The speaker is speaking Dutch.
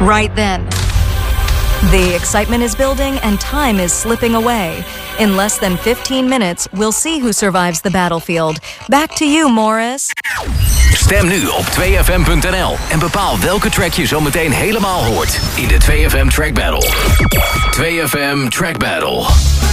right then. The excitement is building and time is slipping away. In less than 15 minutes, we'll see who survives the battlefield. Back to you, Morris. Stem nu op 2fm.nl en bepaal welke track je zo meteen helemaal hoort in de 2FM Track Battle. 2FM Track Battle.